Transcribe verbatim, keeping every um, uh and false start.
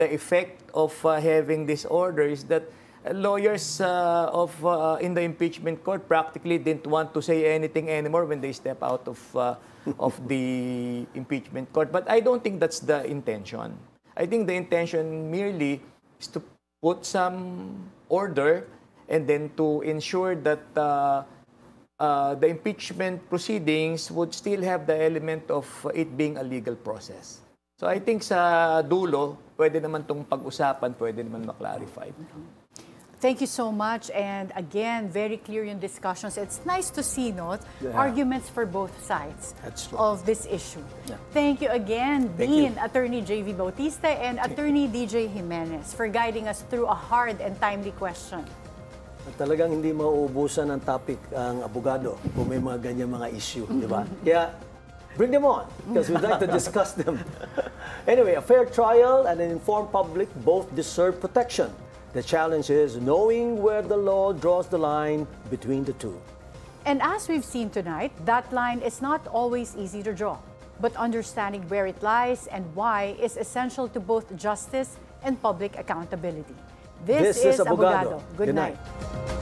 the effect of uh, having this order is that uh, lawyers uh, of uh, in the impeachment court practically didn't want to say anything anymore when they step out of uh, of the impeachment court. But I don't think that's the intention. I think the intention merely is to put some order and then to ensure that uh, uh, the impeachment proceedings would still have the element of it being a legal process. So I think sa dulo, pwede naman itong pag-usapan, pwede naman ma-clarify. Thank you so much. And again, very clear yung discussions. It's nice to see, no, Yeah. arguments for both sides That's true. of this issue. Yeah. Thank you again, Thank Dean, you. Attorney J V Bautista, and Attorney D J Jimenez for guiding us through a hard and timely question. At talagang hindi mauubusan ng topic ang abogado kung may mga ganyan mga issue, di ba? Kaya, bring them on, because we'd like to discuss them. Anyway, a fair trial and an informed public both deserve protection. The challenge is knowing where the law draws the line between the two. And as we've seen tonight, that line is not always easy to draw. But understanding where it lies and why is essential to both justice and public accountability. This, This is is Abogado. Abogado. Good Good night. night.